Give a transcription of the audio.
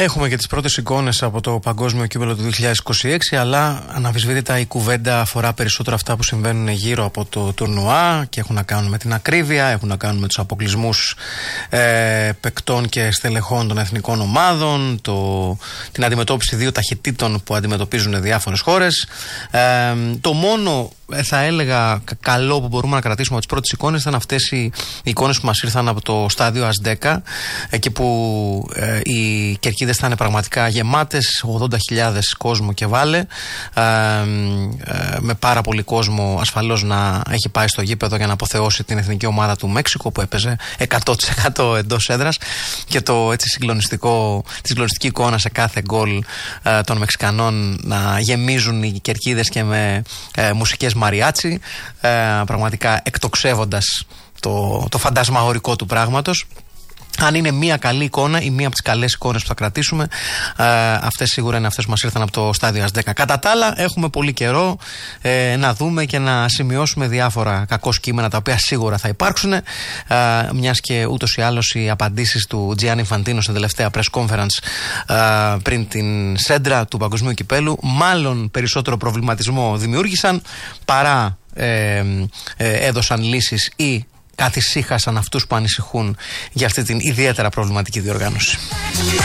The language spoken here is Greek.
Έχουμε και τις πρώτες εικόνες από το Παγκόσμιο Κύπελλο του 2026, αλλά αναμφισβήτητα η κουβέντα αφορά περισσότερο αυτά που συμβαίνουν γύρω από το τουρνουά και έχουν να κάνουν με την ακρίβεια, έχουν να κάνουν με τους αποκλεισμούς παικτών και στελεχών των εθνικών ομάδων, την αντιμετώπιση δύο ταχυτήτων που αντιμετωπίζουν διάφορες χώρες. Το μόνο, θα έλεγα, καλό που μπορούμε να κρατήσουμε από τις πρώτες εικόνες ήταν αυτές οι εικόνες που μας ήρθαν από το στάδιο ΑΣ10, εκεί που οι κερκίδες θα είναι πραγματικά γεμάτες, 80.000 κόσμο και βάλε, με πάρα πολύ κόσμο ασφαλώς να έχει πάει στο γήπεδο για να αποθεώσει την εθνική ομάδα του Μέξικο που έπαιζε 100% εντός έδρας, και το έτσι τη συγκλονιστική εικόνα σε κάθε γκολ των Μεξικανών να γεμίζουν οι κερκίδες και με μουσικές μαριάτσι, πραγματικά εκτοξεύοντας το φαντασμαγορικό του πράγματος. Αν είναι μία καλή εικόνα ή μία από τις καλές εικόνες που θα κρατήσουμε, αυτές σίγουρα είναι αυτές που μας ήρθαν από το στάδιο ΑΣ10. Κατά τα άλλα, έχουμε πολύ καιρό να δούμε και να σημειώσουμε διάφορα κακό κείμενα, τα οποία σίγουρα θα υπάρξουν, μιας και ούτως ή άλλως οι απαντήσεις του Gianni Infantino στην τελευταία press conference πριν την σέντρα του Παγκοσμίου Κυπέλλου μάλλον περισσότερο προβληματισμό δημιούργησαν παρά έδωσαν λύσεις ή καθησύχασαν αυτούς που ανησυχούν για αυτή την ιδιαίτερα προβληματική διοργάνωση.